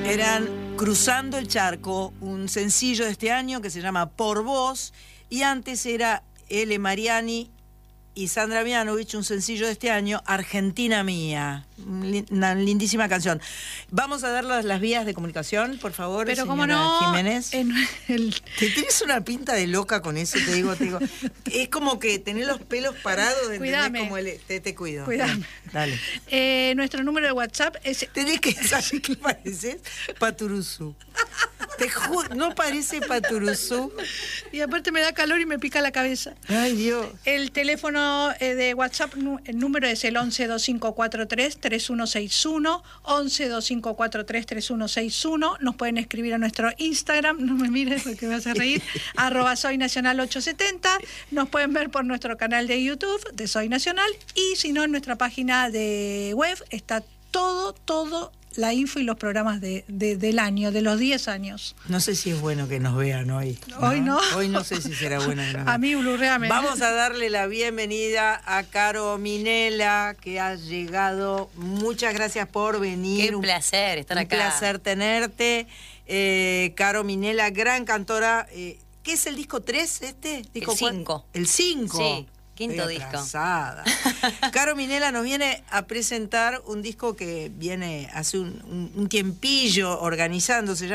Eran Cruzando el Charco, un sencillo de este año que se llama Por Vos, y antes era Ele Mariani y Sandra Mianovich, un sencillo de este año, Argentina Mía. Una lindísima canción. Vamos a dar las vías de comunicación, por favor, pero señora como no, Jiménez. Te tienes una pinta de loca con eso, te digo. Es como que tenés los pelos parados, Cuidame. Como te cuido. Cuidame. Dale. Nuestro número de WhatsApp es... Tenés que saber qué pareces Paturuzú. Te juro, no parece Paturuzú. Y aparte me da calor y me pica la cabeza. Ay, Dios. El teléfono de WhatsApp, el número es el 112543-3161, 112543-3161. Nos pueden escribir a nuestro Instagram, no me mires porque me vas a reír, @soynacional870. Nos pueden ver por nuestro canal de YouTube de Soy Nacional, y si no, en nuestra página de web está todo la info y los programas del año, de los 10 años. No sé si es bueno que nos vean hoy. Hoy no. Hoy no sé si será bueno que nos vean. A mí, blurreame. Vamos a darle la bienvenida a Caro Minella, que ha llegado. Muchas gracias por venir. Qué placer estar acá. Un placer tenerte. Caro Minella, gran cantora. ¿Qué es el disco 3 este? ¿Disco El 5. El 5. Sí. Quinto Estoy disco. atrasada. Caro Minella nos viene a presentar un disco que viene hace un tiempillo organizándose.